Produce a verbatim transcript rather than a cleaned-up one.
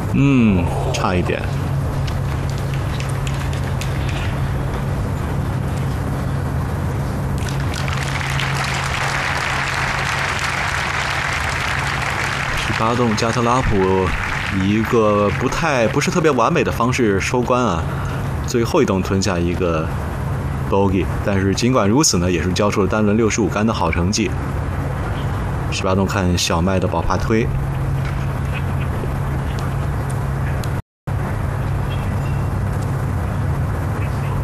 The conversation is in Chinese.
嗯，差一点。十八洞加特拉普以一个不太不是特别完美的方式收官啊，最后一洞吞下一个 bogey， 但是尽管如此呢，也是交出了单轮六十五杆的好成绩。十八洞看小麦的宝帕推。